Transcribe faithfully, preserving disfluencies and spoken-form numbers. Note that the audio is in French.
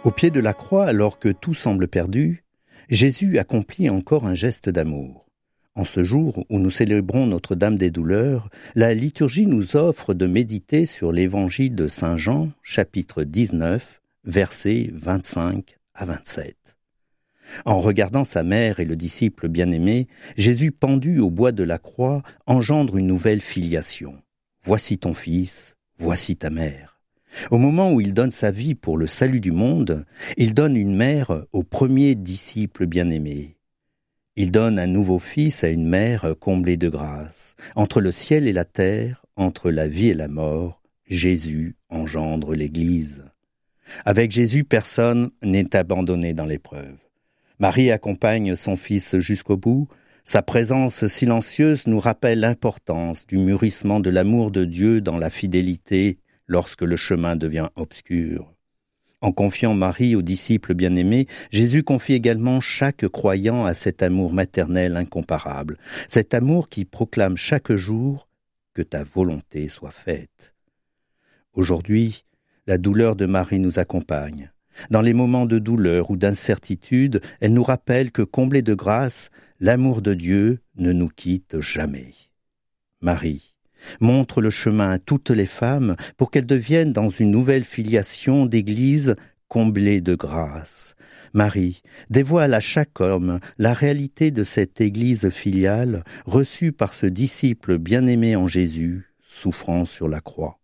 Au pied de la croix, alors que tout semble perdu, Jésus accomplit encore un geste d'amour. En ce jour où nous célébrons Notre-Dame des Douleurs, la liturgie nous offre de méditer sur l'évangile de Saint Jean, chapitre dix-neuf, versets vingt-cinq à vingt-sept. En regardant sa mère et le disciple bien-aimé, Jésus pendu au bois de la croix engendre une nouvelle filiation. Voici ton fils, voici ta mère. Au moment où il donne sa vie pour le salut du monde, il donne une mère au premier disciple bien-aimé. Il donne un nouveau fils à une mère comblée de grâce. Entre le ciel et la terre, entre la vie et la mort, Jésus engendre l'Église. Avec Jésus, personne n'est abandonné dans l'épreuve. Marie accompagne son fils jusqu'au bout. Sa présence silencieuse nous rappelle l'importance du mûrissement de l'amour de Dieu dans la fidélité lorsque le chemin devient obscur. En confiant Marie aux disciples bien-aimés, Jésus confie également chaque croyant à cet amour maternel incomparable, cet amour qui proclame chaque jour « que ta volonté soit faite ». Aujourd'hui, la douleur de Marie nous accompagne. Dans les moments de douleur ou d'incertitude, elle nous rappelle que, comblée de grâce, l'amour de Dieu ne nous quitte jamais. Marie, montre le chemin à toutes les femmes pour qu'elles deviennent dans une nouvelle filiation d'église comblée de grâce. Marie, dévoile à chaque homme la réalité de cette église filiale reçue par ce disciple bien-aimé en Jésus, souffrant sur la croix.